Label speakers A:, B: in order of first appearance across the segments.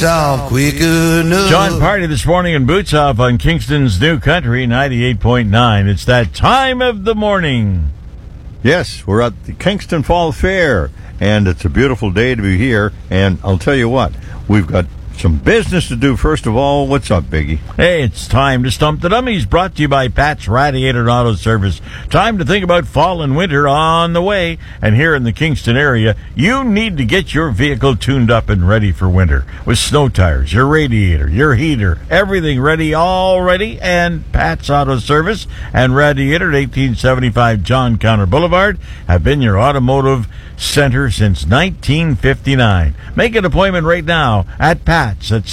A: Off quick enough.
B: John Party this morning in Boots Off on Kingston's New Country 98.9. It's that time of the morning.
C: Yes, we're at the Kingston Fall Fair, and it's a beautiful day to be here. And I'll tell you what, we've got some business to do. First of all, what's up, Biggie?
B: Hey, it's time to Stump the Dummies, brought to you by Pat's Radiator Auto Service. Time to think about fall and winter on the way. And here in the Kingston area, you need to get your vehicle tuned up and ready for winter. With snow tires, your radiator, your heater, everything ready, all ready. And Pat's Auto Service and Radiator at 1875 John Connor Boulevard have been your automotive center since 1959. Make an appointment right now at Pat's at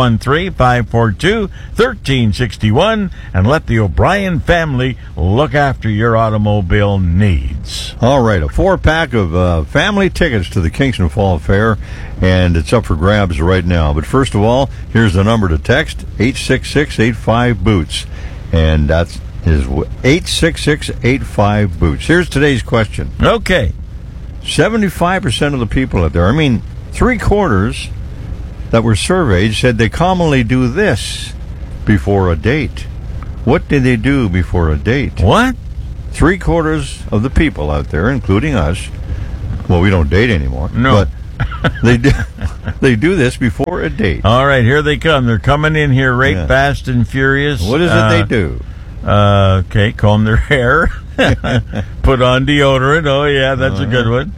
B: 613-542-1361 and let the O'Brien family look after your automobile needs.
C: All right, a 4-pack of family tickets to the Kingston Fall Fair, and it's up for grabs right now. But first of all, here's the number to text, 866-85-BOOTS, and that's 866-85-BOOTS. Here's today's question.
B: Okay.
C: 75% of the people out there, I mean, 3/4 that were surveyed said they commonly do this before a date. What did they do before a date?
B: What?
C: 3/4 of the people out there, including us, well, we don't date anymore.
B: No.
C: But they do this before a date.
B: All right, here they come. They're coming in here right fast and furious.
C: What is it they do?
B: Okay, comb their hair. Put on deodorant. Oh, yeah, that's a good one.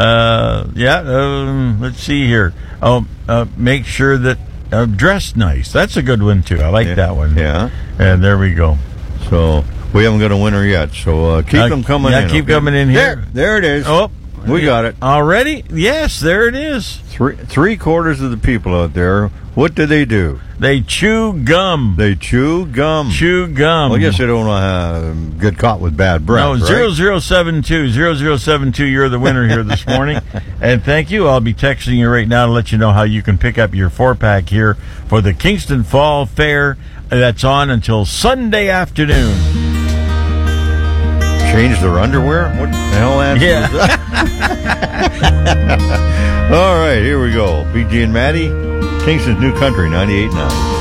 B: Let's see here. Make sure that dress nice. That's a good one, too. I like that one.
C: Yeah.
B: And there we go.
C: So we haven't got a winner yet, so keep them coming in.
B: Yeah, keep coming in here.
C: There it is.
B: Oh,
C: we got it.
B: Already? Yes, there it is.
C: 3/4 of the people out there, what do?
B: They chew gum.
C: They chew gum.
B: Chew gum.
C: Well, I guess they don't get caught with bad breath.
B: No,
C: right?
B: 0072, you're the winner here this morning. And thank you. I'll be texting you right now to let you know how you can pick up your 4-pack here for the Kingston Fall Fair. That's on until Sunday afternoon.
C: Change their underwear? What the hell answer is that? All right, here we go. BG and Maddie, Kingston's New Country 98.9.